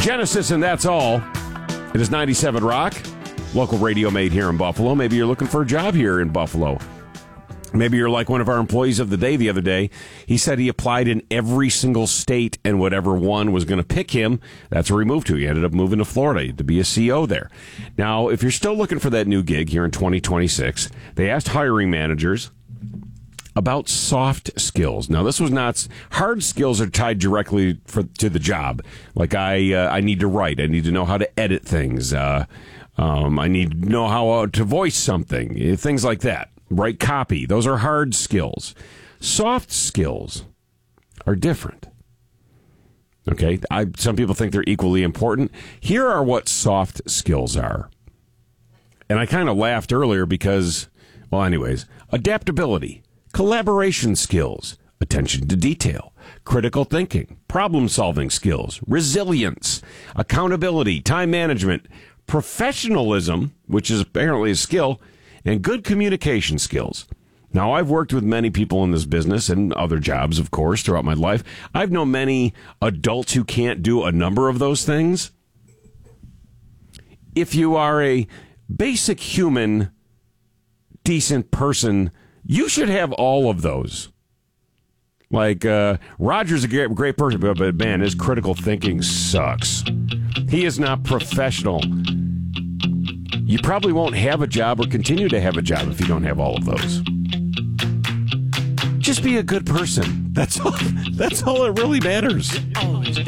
Genesis, and that's all. It is 97 Rock, local radio made here in Buffalo. Maybe you're looking for a job here in Buffalo. Maybe you're like one of our employees of the day the other day. He said he applied in every single state, and whatever one was going to pick him, that's where he moved to. He ended up moving to Florida to be a CO there. Now, if you're still looking for that new gig here in 2026, they asked hiring managers about soft skills. Now, this was not hard skills are tied directly to the job. Like I need to write. I need to know how to edit things. I need to know how to voice something. Things like that. Write copy. Those are hard skills. Soft skills are different. Okay? Some people think they're equally important. Here are what soft skills are. And I kind of laughed earlier because, well, anyways, adaptability, collaboration skills, attention to detail, critical thinking, problem-solving skills, resilience, accountability, time management, professionalism, which is apparently a skill, and good communication skills. Now, I've worked with many people in this business and other jobs, of course, throughout my life. I've known many adults who can't do a number of those things. If you are a basic human, decent person, you should have all of those. Like, Roger's a great person, but man, his critical thinking sucks. He is not professional. You probably won't have a job or continue to have a job if you don't have all of those. Just be a good person. That's all that really matters.